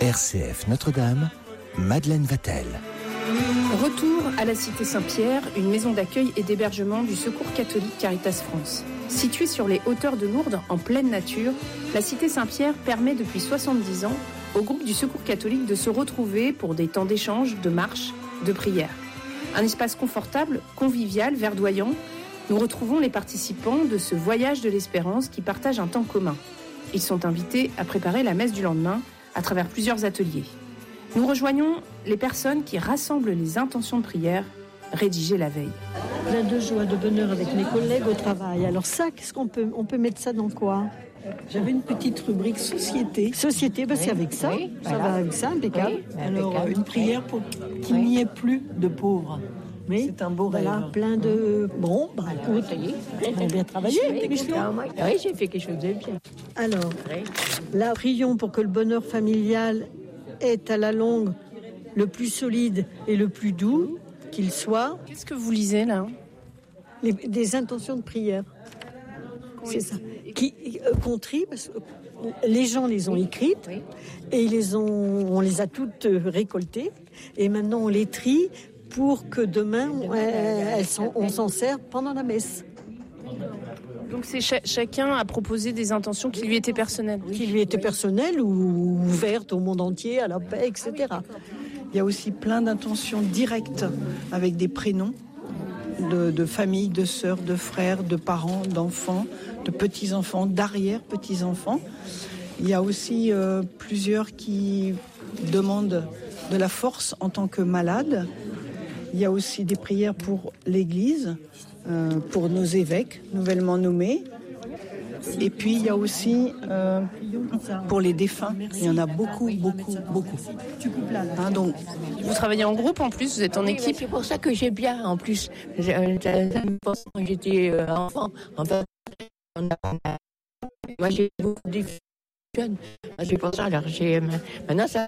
RCF Notre-Dame, Madeleine Vatel. Retour à la Cité Saint-Pierre, une maison d'accueil et d'hébergement du Secours catholique Caritas France. Située sur les hauteurs de Lourdes, en pleine nature, la Cité Saint-Pierre permet depuis 70 ans au groupe du Secours catholique de se retrouver pour des temps d'échange, de marche, de prière. Un espace confortable, convivial, verdoyant. Nous retrouvons les participants de ce voyage de l'espérance qui partagent un temps commun. Ils sont invités à préparer la messe du lendemain à travers plusieurs ateliers. Nous rejoignons les personnes qui rassemblent les intentions de prière rédigées la veille. Plein de joie, de bonheur avec mes collègues au travail. Alors ça, qu'est-ce qu'on peut mettre ça dans quoi? J'avais une petite rubrique société. Société, c'est avec ça. Oui, ça va avec ça, impeccable. Oui, alors une prière pour qu'il n'y ait plus de pauvres. Oui. C'est un beau rêve. Voilà, plein de... Bon, écoute, on a bien travaillé. Oui, j'ai fait quelque chose de bien. Alors, là, prions pour que le bonheur familial est à la longue le plus solide et le plus doux qu'il soit. Qu'est-ce que vous lisez là? Des intentions de prière. C'est ça. Qu'on trie, parce que les gens les ont écrites et on les a toutes récoltées. Et maintenant, on les trie pour que demain, on s'en sert pendant la messe. Donc c'est chacun a proposé des intentions qui lui étaient personnelles. Qui lui étaient personnelles ou ouvertes au monde entier, à la paix, etc. Il y a aussi plein d'intentions directes avec des prénoms de familles, de sœurs, de frères, de parents, d'enfants, de petits-enfants, d'arrière-petits-enfants. Il y a aussi plusieurs qui demandent de la force en tant que malades. Il y a aussi des prières pour l'Église, pour nos évêques nouvellement nommés. Et puis il y a aussi pour les défunts. Il y en a beaucoup. Donc, vous travaillez en groupe en plus, vous êtes en équipe. C'est pour ça que j'ai bien en plus. Quand j'étais enfant, enfin, moi j'ai beaucoup de jeunes. C'est pour ça, alors maintenant ça.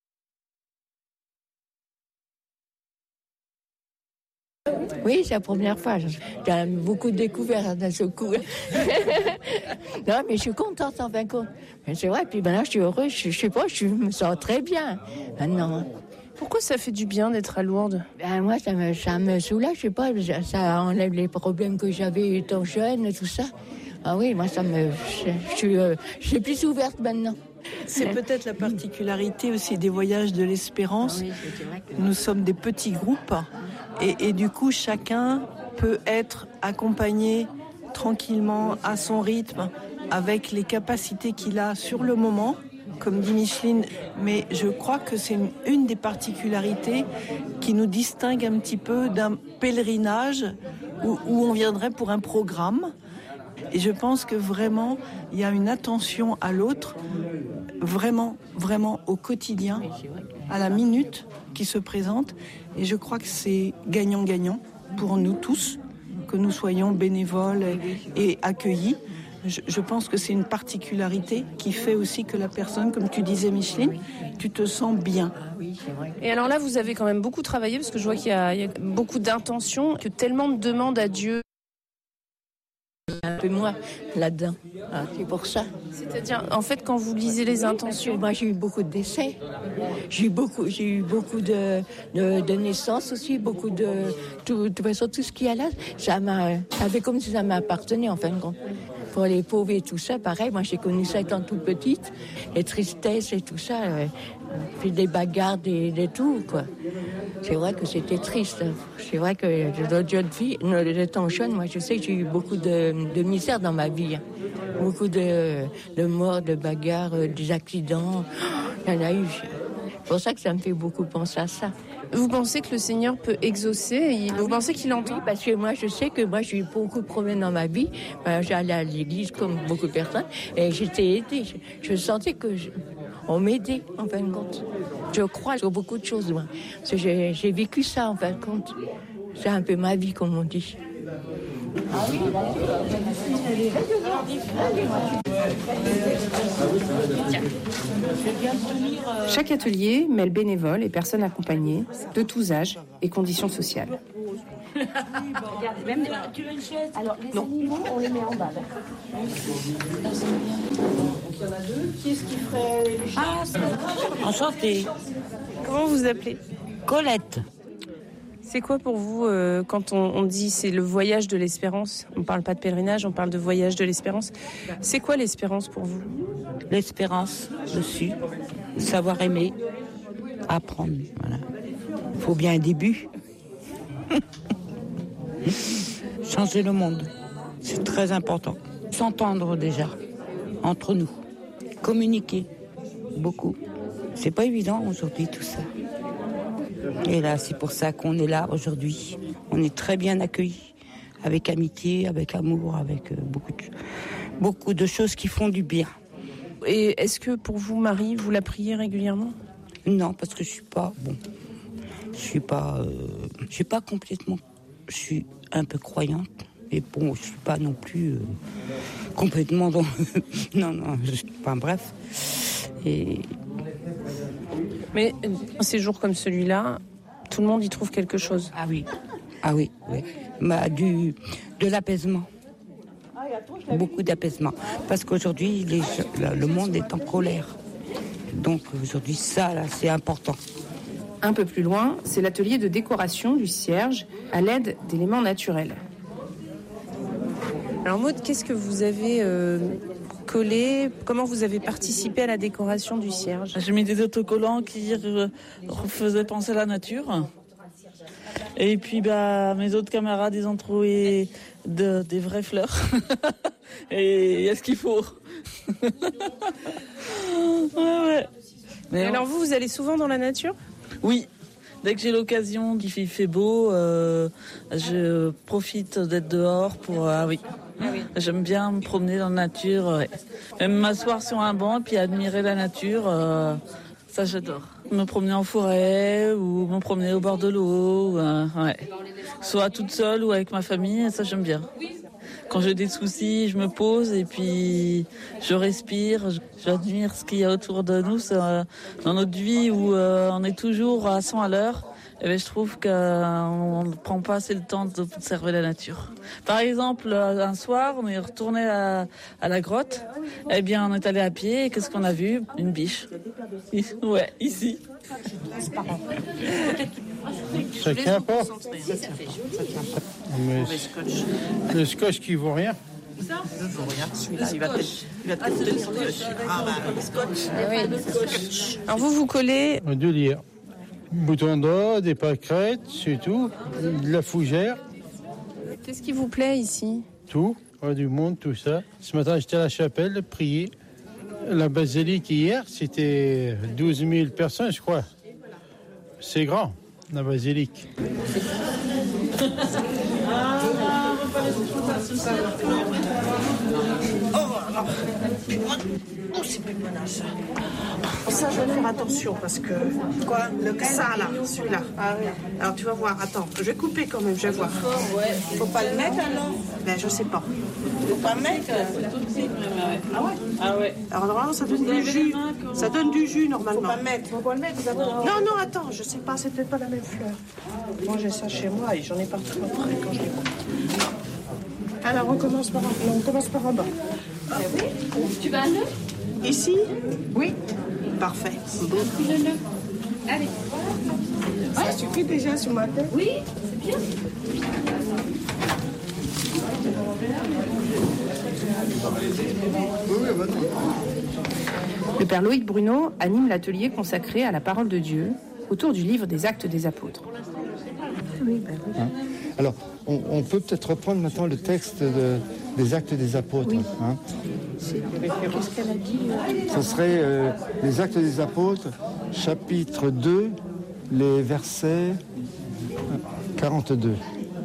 Oui, c'est la première fois. J'ai beaucoup découvert d'un seul coup. Non, mais je suis contente en fin de compte. Mais c'est vrai, puis maintenant je suis heureuse, je sais pas, je me sens très bien. Maintenant. Pourquoi ça fait du bien d'être à Lourdes? Moi, ça me soulage, je sais pas, ça enlève les problèmes que j'avais étant jeune et tout ça. Ah oui, moi, je suis plus ouverte maintenant. C'est peut-être la particularité aussi des voyages de l'espérance. Oui, c'est vrai que... Nous sommes des petits groupes et du coup, chacun peut être accompagné tranquillement à son rythme avec les capacités qu'il a sur le moment, comme dit Micheline. Mais je crois que c'est une des particularités qui nous distingue un petit peu d'un pèlerinage où on viendrait pour un programme. Et je pense que vraiment, il y a une attention à l'autre, vraiment au quotidien, à la minute qui se présente. Et je crois que c'est gagnant-gagnant pour nous tous, que nous soyons bénévoles et accueillis. Je pense que c'est une particularité qui fait aussi que la personne, comme tu disais Micheline, tu te sens bien. Et alors là, vous avez quand même beaucoup travaillé, parce que je vois qu'il y a beaucoup d'intentions, que tellement de demandes à Dieu. Un peu moi là-dedans, c'est pour ça. C'est-à-dire, en fait, quand vous lisez les intentions... Moi, j'ai eu beaucoup de décès. J'ai eu beaucoup de naissances aussi, beaucoup de toute façon, tout ce qu'il y a là, ça fait comme si ça m'appartenait en fin de compte. Pour les pauvres et tout ça, pareil, moi j'ai connu ça étant toute petite, les tristesses et tout ça, puis des bagarres, des tout, quoi. C'est vrai que c'était triste. C'est vrai que de jeune fille, étant jeune, moi je sais que j'ai eu beaucoup de misère dans ma vie. Beaucoup de morts, de bagarres, des accidents. Il y en a eu. C'est pour ça que ça me fait beaucoup penser à ça. Vous pensez que le Seigneur peut exaucer? Vous pensez qu'il entend? Oui, parce que moi, je sais que moi, j'ai eu beaucoup de problèmes dans ma vie. J'allais à l'église comme beaucoup de personnes et j'étais aidée. Je sentais on m'aidait, en fin de compte. Je crois sur beaucoup de choses, moi. Parce que j'ai vécu ça, en fin de compte. C'est un peu ma vie, comme on dit. Ah oui, Chaque atelier mêle bénévoles et personnes accompagnées de tous âges et conditions sociales. Tu veux une chaise? Alors, les animaux, on les met en bas. Il y en a deux. Qui est-ce qui ferait les chats? Enchantée. Comment vous vous appelez? Colette. C'est quoi pour vous quand on dit c'est le voyage de l'espérance? On parle pas de pèlerinage, on parle de voyage de l'espérance. C'est quoi l'espérance pour vous? L'espérance dessus, savoir aimer, apprendre. Voilà. Faut bien un début. Changer le monde, c'est très important. S'entendre déjà, entre nous. Communiquer, beaucoup. C'est pas évident aujourd'hui tout ça. Et là, c'est pour ça qu'on est là aujourd'hui. On est très bien accueillis, avec amitié, avec amour, avec beaucoup de choses qui font du bien. Et est-ce que pour vous, Marie, vous la priez régulièrement? Non, parce que je suis pas complètement. Je suis un peu croyante, et bon, je suis pas non plus complètement dans. non, je suis pas. Bref. Mais un séjour comme celui-là, tout le monde y trouve quelque chose. Ah oui. De l'apaisement. Beaucoup d'apaisement. Parce qu'aujourd'hui, le monde est en colère. Donc aujourd'hui, ça, là, c'est important. Un peu plus loin, c'est l'atelier de décoration du cierge à l'aide d'éléments naturels. Alors Maud, qu'est-ce que vous avez collé? Comment vous avez participé à la décoration du cierge? J'ai mis des autocollants qui faisaient penser à la nature. Et puis mes autres camarades, ils ont trouvé des vraies fleurs. Et il y a ce qu'il faut. ouais. Mais alors vous allez souvent dans la nature? Oui. Dès que j'ai l'occasion, qu'il fait beau, je profite d'être dehors pour... oui. J'aime bien me promener dans la nature. Ouais. Même m'asseoir sur un banc et puis admirer la nature, ça j'adore. Me promener en forêt ou me promener au bord de l'eau, ouais. Soit toute seule ou avec ma famille, ça j'aime bien. Quand j'ai des soucis, je me pose et puis je respire, j'admire ce qu'il y a autour de nous. Dans notre vie où on est toujours à 100 à l'heure, et je trouve qu'on ne prend pas assez le temps d'observer la nature. Par exemple, un soir, on est retourné à la grotte. Eh bien, on est allé à pied et qu'est-ce qu'on a vu? Une biche. Ouais, ici. Ça tient pas. Mais le scotch qui vaut rien. Ça vaut rien. Celui-là, il va te coûter le scotch. Alors vous collez... De lire. Bouton d'or, des pâquerettes, c'est tout. De la fougère. Qu'est-ce qui vous plaît ici? Tout. Du monde, tout ça. Ce matin, j'étais à la chapelle, prier. La basilique hier, c'était 12 000 personnes, je crois. C'est grand, la basilique. C'est plus menace. Ça, je vais faire attention parce que... Quoi? Ça, là, celui-là. Ah oui. Alors, tu vas voir. Attends, je vais couper quand même, je vais voir. Faut pas le mettre, alors? Ben, je sais pas. Faut pas le mettre? Ah ouais? Ah ouais. Alors, normalement, ça donne du jus. Ça donne du jus, normalement. Faut pas le mettre. Faut pas le mettre d'abord. Non, attends, je sais pas, c'est peut-être pas la même fleur. Moi, j'ai ça chez moi et j'en ai partout après quand je les coupe. Alors, on commence par en bas. Ah oui? Tu vas à l'œuf? Ici? Oui. Parfait. Bon. Allez. Ça suffit déjà sur ma tête? Oui, c'est bien. Le père Loïc Bruno anime l'atelier consacré à la parole de Dieu autour du livre des Actes des Apôtres. Alors, on peut peut-être reprendre maintenant le texte des Actes des Apôtres. Oui. Qu'est-ce qu'elle a dit? Ce serait les Actes des Apôtres, chapitre 2, les versets 42.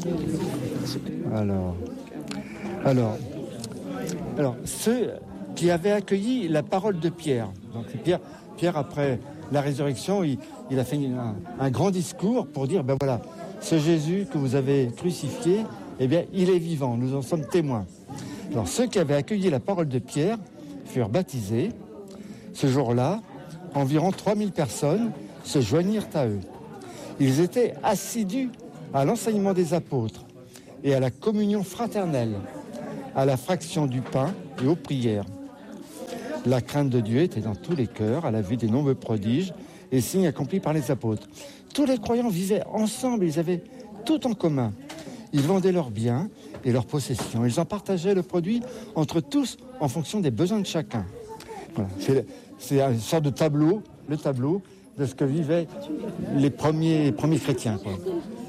Alors, ceux qui avaient accueilli la parole de Pierre. Donc Pierre après la résurrection, il a fait un grand discours pour dire, ben voilà, ce Jésus que vous avez crucifié, eh bien, il est vivant, nous en sommes témoins. Alors, ceux qui avaient accueilli la parole de Pierre furent baptisés. Ce jour-là, environ 3000 personnes se joignirent à eux. Ils étaient assidus à l'enseignement des apôtres et à la communion fraternelle, à la fraction du pain et aux prières. La crainte de Dieu était dans tous les cœurs à la vue des nombreux prodiges et signes accomplis par les apôtres. Tous les croyants vivaient ensemble, ils avaient tout en commun. Ils vendaient leurs biens et leurs possessions. Ils en partageaient le produit entre tous en fonction des besoins de chacun. Voilà. C'est une sorte de tableau, le tableau de ce que vivaient les premiers chrétiens, quoi.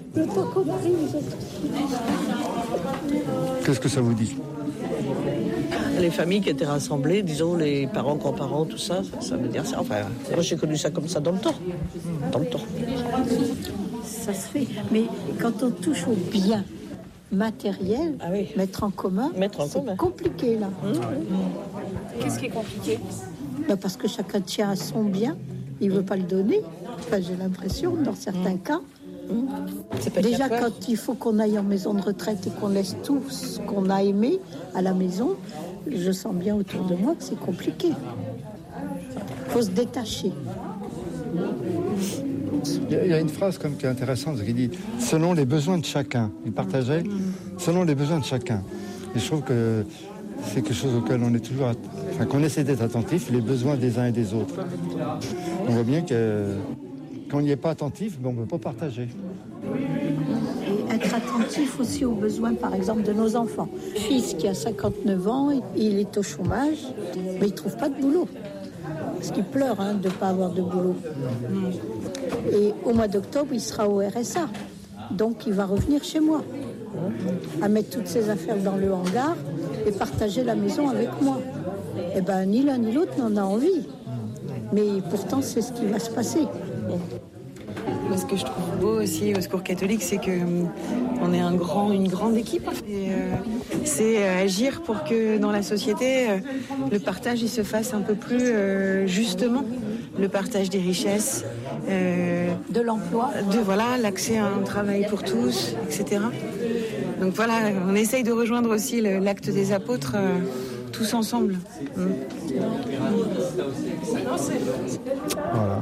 Qu'est-ce que ça vous dit ? Les familles qui étaient rassemblées, disons les parents, grands-parents, tout ça, ça veut dire ça. Enfin, moi j'ai connu ça comme ça dans le temps. Dans le temps. Ça se fait, mais quand on touche au bien matériel, mettre en commun, c'est compliqué là. Qu'est-ce qui est compliqué ? Parce que chacun tient à son bien, il ne veut pas le donner. Enfin, j'ai l'impression, dans certains cas. Déjà, quand il faut qu'on aille en maison de retraite et qu'on laisse tout ce qu'on a aimé à la maison, je sens bien autour de moi que c'est compliqué. Il faut se détacher. Il y a une phrase comme qui est intéressante qui dit « selon les besoins de chacun ». Il partageait selon les besoins de chacun. Et je trouve que c'est quelque chose auquel on est toujours, qu'on essaie d'être attentif, les besoins des uns et des autres. On voit bien que quand on n'y est pas attentif, on ne peut pas partager. Et être attentif aussi aux besoins, par exemple, de nos enfants. Fils qui a 59 ans, il est au chômage, mais il ne trouve pas de boulot. Parce qu'il pleure de ne pas avoir de boulot. Et au mois d'octobre, il sera au RSA. Donc, il va revenir chez moi, à mettre toutes ses affaires dans le hangar et partager la maison avec moi. Eh bien, ni l'un ni l'autre n'en a envie. Mais pourtant, c'est ce qui va se passer. Ce que je trouve beau aussi au Secours catholique, c'est qu'on est une grande équipe. Et, c'est agir pour que dans la société, le partage il se fasse un peu plus justement. Le partage des richesses, de l'emploi, l'accès à un travail pour tous, etc. Donc voilà, on essaye de rejoindre aussi l'acte des apôtres tous ensemble. Voilà.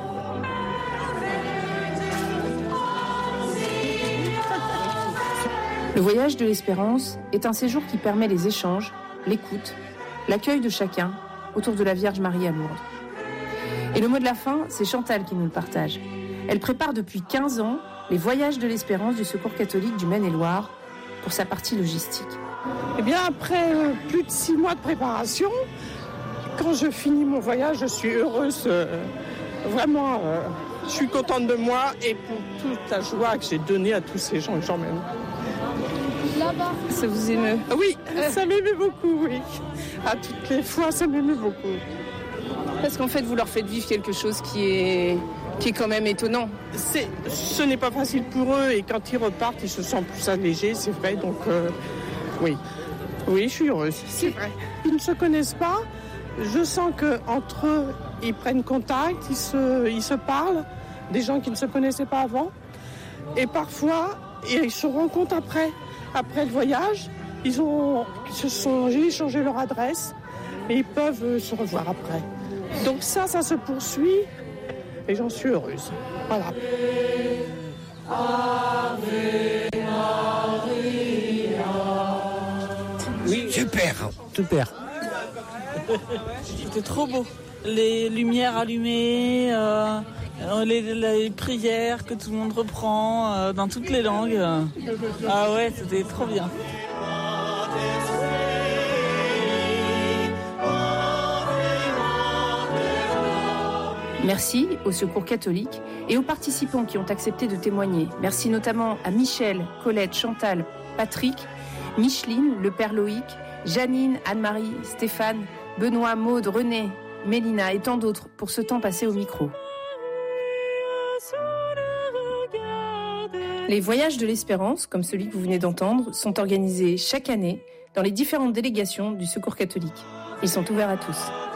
Le voyage de l'espérance est un séjour qui permet les échanges, l'écoute, l'accueil de chacun autour de la Vierge Marie à Lourdes. Et le mot de la fin, c'est Chantal qui nous le partage. Elle prépare depuis 15 ans les voyages de l'espérance du Secours catholique du Maine-et-Loire pour sa partie logistique. Eh bien, après plus de 6 mois de préparation, quand je finis mon voyage, je suis heureuse. Vraiment, je suis contente de moi et pour toute la joie que j'ai donnée à tous ces gens que j'emmène. Là-bas, ça vous émeut ? Oui, ça m'émeut beaucoup, oui. À toutes les fois, ça m'émeut beaucoup. Parce qu'en fait, vous leur faites vivre quelque chose qui est quand même étonnant. Ce n'est pas facile pour eux et quand ils repartent, ils se sentent plus allégés, c'est vrai. Donc, oui, je suis heureuse, c'est vrai. Ils ne se connaissent pas. Je sens qu'entre eux, ils prennent contact, ils se parlent, des gens qui ne se connaissaient pas avant. Et parfois, ils se rencontrent après le voyage. J'ai échangé leur adresse et ils peuvent se revoir après. Donc ça se poursuit et j'en suis heureuse. Voilà. Oui, super. C'était trop beau. Les lumières allumées, les prières que tout le monde reprend dans toutes les langues. Ah ouais, c'était trop bien. Merci au Secours catholique et aux participants qui ont accepté de témoigner. Merci notamment à Michel, Colette, Chantal, Patrick, Micheline, le père Loïc, Janine, Anne-Marie, Stéphane, Benoît, Maude, René, Mélina et tant d'autres pour ce temps passé au micro. Les voyages de l'espérance, comme celui que vous venez d'entendre, sont organisés chaque année dans les différentes délégations du Secours catholique. Ils sont ouverts à tous.